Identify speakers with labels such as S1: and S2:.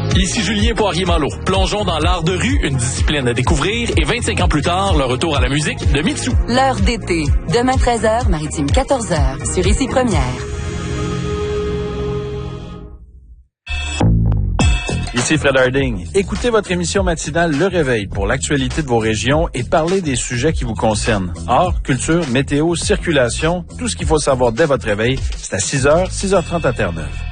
S1: Ici Julien Poirier-Malo. Plongeons dans l'art de rue, une discipline à découvrir, et 25 ans plus tard, le retour à la musique de Mitsou.
S2: L'heure d'été. Demain 13h, Maritime 14h, sur Ici Première.
S3: Ici Fred Harding. Écoutez votre émission matinale Le Réveil pour l'actualité de vos régions et parlez des sujets qui vous concernent. Art, culture, météo, circulation, tout ce qu'il faut savoir dès votre réveil, c'est à 6h, 6h30 à Terre-Neuve.